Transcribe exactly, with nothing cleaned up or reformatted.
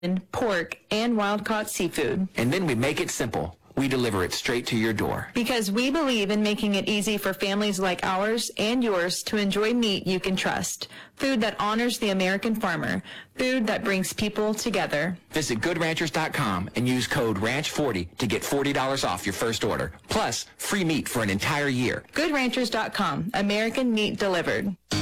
pork, and wild-caught seafood. And then we make it simple. We deliver it straight to your door. Because we believe in making it easy for families like ours and yours to enjoy meat you can trust. Food that honors the American farmer. Food that brings people together. Visit good ranchers dot com and use code ranch forty to get forty dollars off your first order. Plus, free meat for an entire year. good ranchers dot com. American meat delivered.